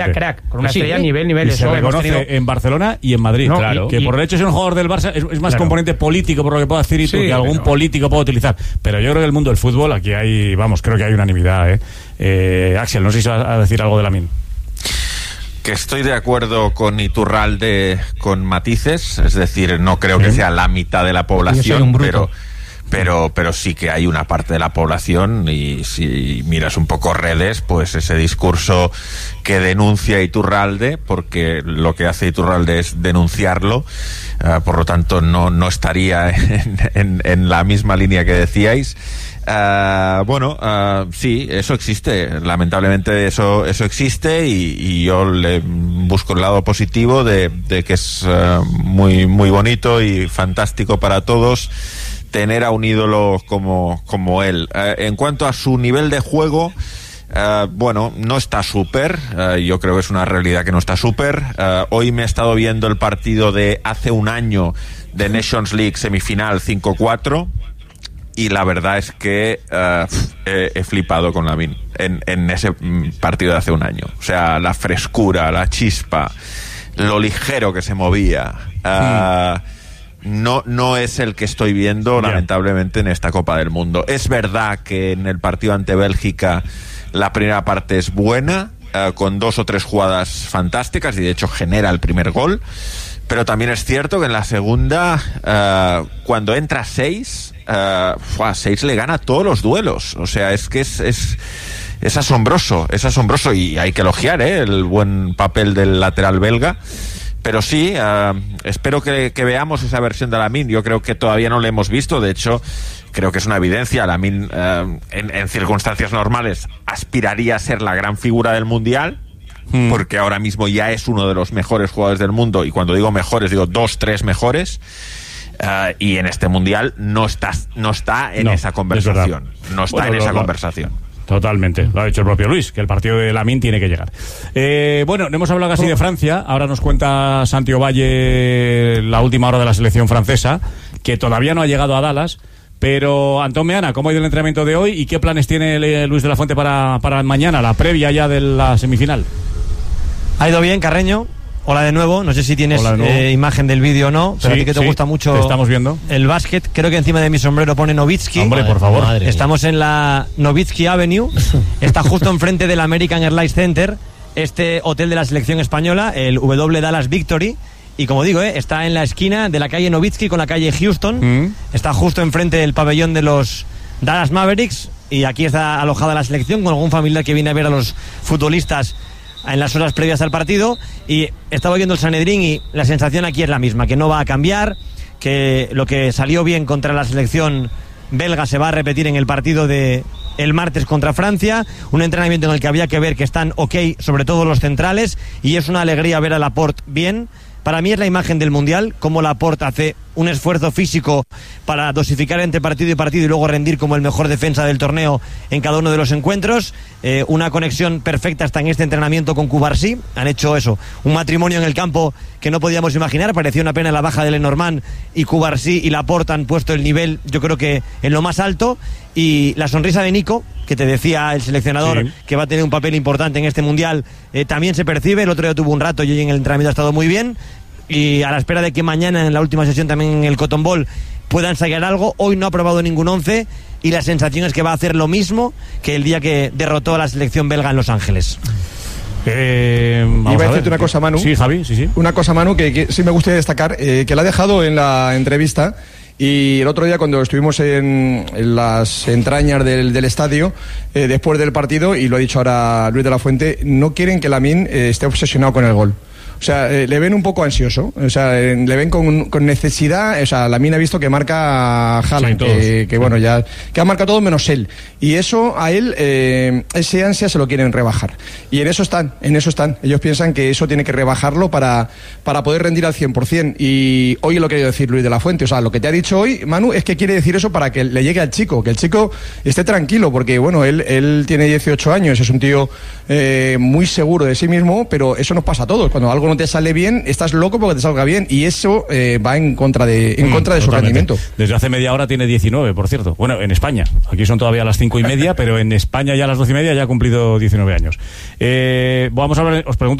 crack, con una estrella nivel. Y se reconoce en Barcelona y en Madrid. No, claro. Que por el hecho de ser un jugador del Barça es más componente político, por lo que puedo decir, y que algún político puede utilizar. Pero yo creo que el mundo del fútbol, aquí hay, creo que hay unanimidad. Axel, no sé si vas a decir algo de Lamine. Que estoy de acuerdo con Iturralde con matices, es decir, no creo que sea la mitad de la población, pero sí que hay una parte de la población, y si miras un poco redes, pues ese discurso que denuncia Iturralde, porque lo que hace Iturralde es denunciarlo, por lo tanto no estaría en la misma línea que decíais. Sí, eso existe, lamentablemente eso existe, y yo le busco el lado positivo de que es muy, muy bonito y fantástico para todos tener a un ídolo como él. En cuanto a su nivel de juego, no está súper, yo creo que es una realidad que no está súper. Hoy me he estado viendo el partido de hace un año de Nations League semifinal 5-4, y la verdad es que he flipado con Lamine en ese partido de hace un año. O sea, la frescura, la chispa, lo ligero que se movía. No es el que estoy viendo, lamentablemente, en esta Copa del Mundo. Es verdad que en el partido ante Bélgica la primera parte es buena, con 2 o 3 jugadas fantásticas, y de hecho genera el primer gol. Pero también es cierto que en la segunda, cuando entra 6, 6 le gana todos los duelos. O sea, es que es asombroso, y hay que elogiar el buen papel del lateral belga. Pero sí, espero que veamos esa versión de Lamine. Yo creo que todavía no la hemos visto. De hecho, creo que es una evidencia. Lamine, en circunstancias normales, aspiraría a ser la gran figura del Mundial, porque ahora mismo ya es uno de los mejores jugadores del mundo. Y cuando digo mejores, digo 2, 3 mejores. Y en este Mundial no está en esa conversación. No está en esa conversación. Totalmente, lo ha dicho el propio Luis, que el partido de Lamine tiene que llegar. No hemos hablado casi de Francia. Ahora nos cuenta Santi Ovalle la última hora de la selección francesa, que todavía no ha llegado a Dallas. Pero, Antón Meana, ¿cómo ha ido el entrenamiento de hoy y qué planes tiene Luis de la Fuente para mañana, la previa ya de la semifinal? Ha ido bien, Carreño. Hola de nuevo, no sé si tienes imagen del vídeo o no, pero a ti que te gusta mucho estamos viendo el básquet. Creo que encima de mi sombrero pone Nowitzki. Hombre, por favor. Estamos en la Nowitzki Avenue, está justo enfrente del American Airlines Center, este hotel de la selección española, el W Dallas Victory. Y como digo, está en la esquina de la calle Nowitzki con la calle Houston. Está justo enfrente del pabellón de los Dallas Mavericks, y aquí está alojada la selección con algún familiar que viene a ver a los futbolistas en las horas previas al partido. Y estaba viendo el Sanedrín y la sensación aquí es la misma, que no va a cambiar, que lo que salió bien contra la selección belga se va a repetir en el partido de el martes contra Francia, un entrenamiento en el que había que ver que están ok, sobre todo los centrales, y es una alegría ver a Laporte bien. Para mí es la imagen del Mundial, cómo Laporte hace un esfuerzo físico para dosificar entre partido y partido y luego rendir como el mejor defensa del torneo en cada uno de los encuentros. Una conexión perfecta hasta en este entrenamiento con Cubarsí. Han hecho eso, un matrimonio en el campo que no podíamos imaginar. Parecía una pena la baja de Lenormand, y Cubarsí y Laporte han puesto el nivel, yo creo que en lo más alto. Y la sonrisa de Nico, que te decía el seleccionador, que va a tener un papel importante en este Mundial, también se percibe. El otro día tuvo un rato y hoy en el entrenamiento ha estado muy bien, y a la espera de que mañana en la última sesión también en el Cotton Bowl pueda ensayar algo. Hoy no ha probado ningún 11 y la sensación es que va a hacer lo mismo que el día que derrotó a la selección belga en Los Ángeles. Iba a decirte una cosa, Manu. Sí, Javi, sí. Una cosa, Manu, que sí me gustaría destacar, que la ha dejado en la entrevista. Y el otro día, cuando estuvimos en las entrañas del estadio, después del partido, y lo ha dicho ahora Luis de la Fuente, no quieren que Lamine esté obsesionado con el gol. O sea, le ven un poco ansioso, o sea, le ven con necesidad. O sea, Lamine ha visto que marca a Haaland, que bueno, ya que ha marcado todo menos él, y eso a él, ese ansia se lo quieren rebajar, y en eso están. Ellos piensan que eso tiene que rebajarlo para poder rendir al 100%. Y hoy lo que quiere decir Luis de la Fuente, o sea, lo que te ha dicho hoy, Manu, es que quiere decir eso para que le llegue al chico, que el chico esté tranquilo, porque bueno, él tiene 18 años, es un tío muy seguro de sí mismo, pero eso nos pasa a todos. Cuando algo no te sale bien, estás loco porque te salga bien, y eso va en contra de su rendimiento. Desde hace media hora tiene 19, por cierto. Bueno, en España. Aquí son todavía las 5:30, pero en España ya a las 12:30 ya ha cumplido 19 años. Vamos a hablar, os pregunto